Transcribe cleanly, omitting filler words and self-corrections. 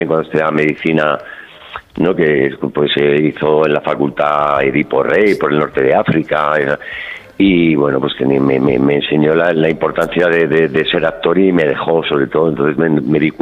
cuando estudiaba medicina, ¿no? Que pues se hizo en la facultad Edipo Rey por el norte de África, y bueno, pues que me enseñó la importancia de ser actor, y me dejó sobre todo, entonces me di